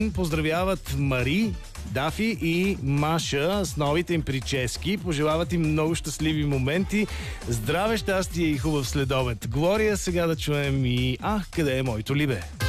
Поздравяват Мари, Дафи и Маша с новите им прически. Пожелават им много щастливи моменти. Здраве, щастие и хубав следобед. Глория, сега да чуем и къде е моето либе?